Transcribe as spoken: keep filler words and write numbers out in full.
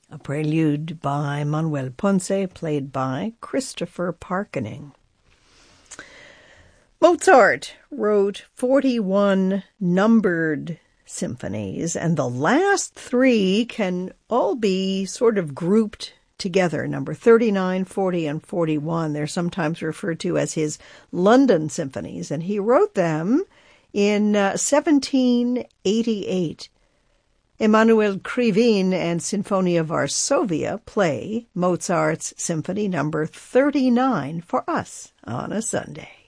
a prelude by Manuel Ponce, played by Christopher Parkening. Mozart wrote forty-one numbered symphonies, and the last three can all be sort of grouped together. Number thirty-nine, forty, and forty-one. They're sometimes referred to as his London symphonies, and he wrote them in uh, seventeen eighty-eight. Emanuel Krivine and Sinfonia Varsovia play Mozart's Symphony number thirty-nine for us on a Sunday.